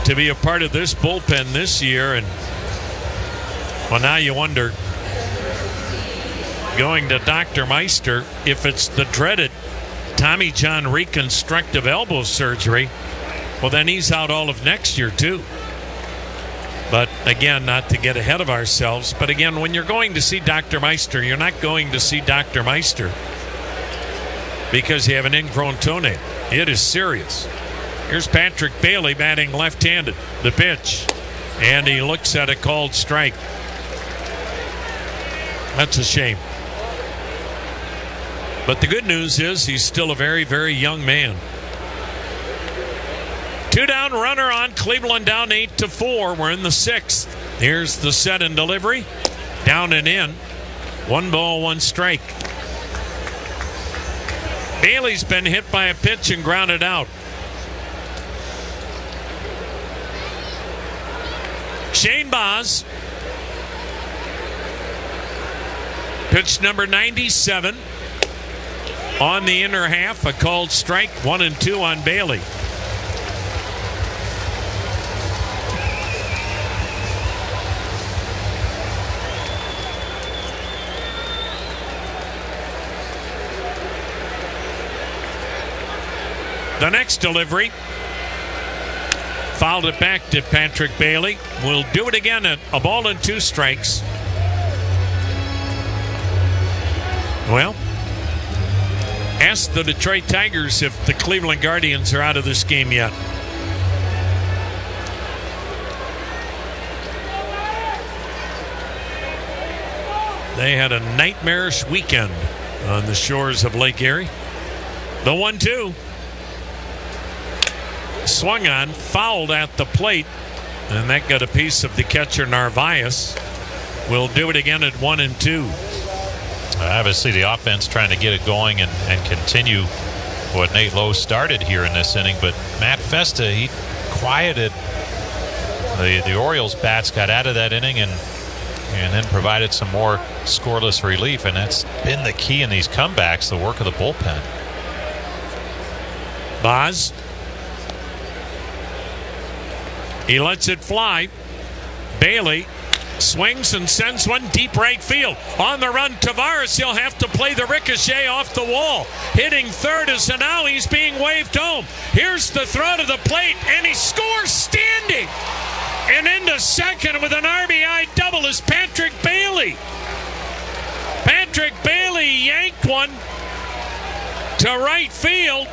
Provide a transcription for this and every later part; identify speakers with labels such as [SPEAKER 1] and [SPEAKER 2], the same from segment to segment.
[SPEAKER 1] to be a part of this bullpen this year. And, well, now you wonder, going to Dr. Meister, if it's the dreaded Tommy John reconstructive elbow surgery, well, then he's out all of next year, too. But, again, not to get ahead of ourselves, but, again, when you're going to see Dr. Meister, you're not going to see Dr. Meister because you have an ingrown toenail. It is serious. Here's Patrick Bailey batting left-handed. The pitch. And he looks at a called strike. That's a shame. But the good news is he's still a very, very young man. 2 down, runner on. Cleveland down 8-4. We're in the 6th. Here's the set and delivery. Down and in. 1 ball, 1 strike. Bailey's been hit by a pitch and grounded out. Shane Baz. Pitch number 97. On the inner half, a called strike. 1-2 on Bailey. The next delivery, fouled it back to Patrick Bailey. We'll do it again at a ball and 2 strikes. Well, ask the Detroit Tigers if the Cleveland Guardians are out of this game yet. They had a nightmarish weekend on the shores of Lake Erie. The 1-2. Swung on, fouled at the plate, and that got a piece of the catcher Narvaez. We'll do it again at 1-2.
[SPEAKER 2] Obviously, the offense trying to get it going and continue what Nate Lowe started here in this inning. But Matt Festa, he quieted the Orioles bats, got out of that inning and then provided some more scoreless relief. And that's been the key in these comebacks, the work of the bullpen.
[SPEAKER 1] Baz. He lets it fly. Bailey swings and sends one deep right field. On the run, Tavares. He'll have to play the ricochet off the wall. Hitting third is now he's being waved home. Here's the throw to the plate, and he scores standing. And into second with an RBI double is Patrick Bailey. Patrick Bailey yanked one to right field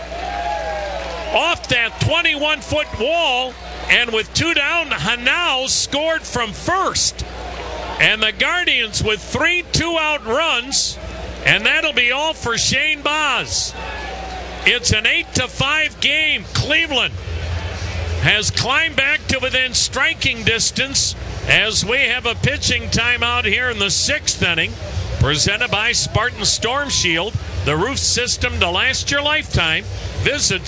[SPEAKER 1] off that 21-foot wall. And with 2 down, Hanau scored from first. And the Guardians with 3 2-out runs. And that'll be all for Shane Baz. It's an 8-5 game. Cleveland has climbed back to within striking distance as we have a pitching timeout here in the 6th inning. Presented by Spartan Storm Shield, the roof system to last your lifetime. Visit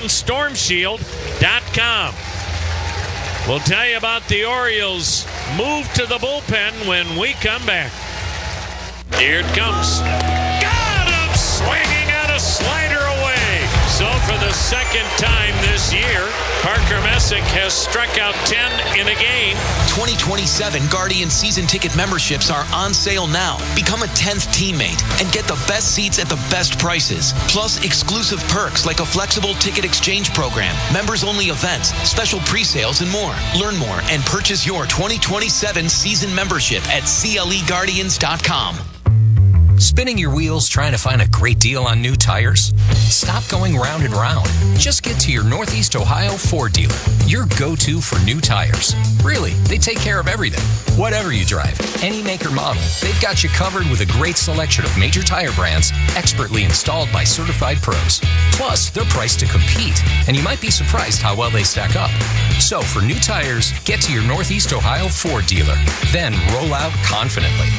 [SPEAKER 1] SpartanStormShield.com. We'll tell you about the Orioles' move to the bullpen when we come back. Here it comes. Got him! Swinging out a slider away. So for the second time this year, Parker Messick has struck out 10 in a game.
[SPEAKER 3] 2027 Guardian season ticket memberships are on sale now. Become a 10th teammate and get the best seats at the best prices. Plus exclusive perks like a flexible ticket exchange program, members-only events, special pre-sales, and more. Learn more and purchase your 2027 season membership at CLEGuardians.com.
[SPEAKER 4] Spinning your wheels trying to find a great deal on new tires? Stop going round and round. Just get to your Northeast Ohio Ford dealer, your go-to for new tires. Really, they take care of everything. Whatever you drive, any make or model, they've got you covered with a great selection of major tire brands expertly installed by certified pros. Plus, they're priced to compete, and you might be surprised how well they stack up. So for new tires, get to your Northeast Ohio Ford dealer, then roll out confidently.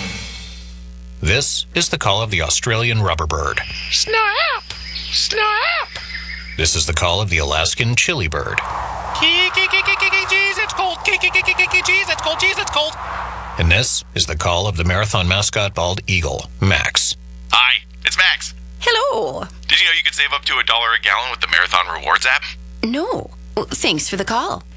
[SPEAKER 5] This is the call of the Australian rubberbird.
[SPEAKER 6] Snap! Snap!
[SPEAKER 5] This is the call of the Alaskan chili bird.
[SPEAKER 6] Jeez, it's cold. Jeez, it's cold. Jeez, it's cold.
[SPEAKER 5] And this is the call of the marathon mascot bald eagle, Max.
[SPEAKER 7] Hi, it's Max.
[SPEAKER 8] Hello.
[SPEAKER 7] Did you know you could save up to $1 a gallon with the Marathon Rewards app?
[SPEAKER 8] No. Thanks for the call.